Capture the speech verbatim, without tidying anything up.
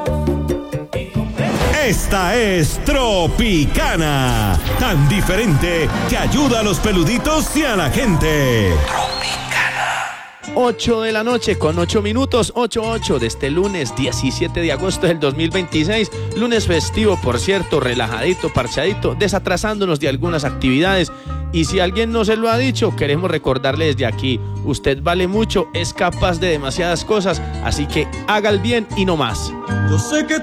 Esta es Tropicana, tan diferente que ayuda a los peluditos y a la gente. ocho de la noche con ocho minutos, ocho ocho de este lunes diecisiete de agosto del dos mil veintiséis, lunes festivo, por cierto, relajadito, parchadito, desatrasándonos de algunas actividades. Y si alguien no se lo ha dicho, queremos recordarle desde aquí, usted vale mucho, es capaz de demasiadas cosas, así que haga el bien y no más. Yo sé que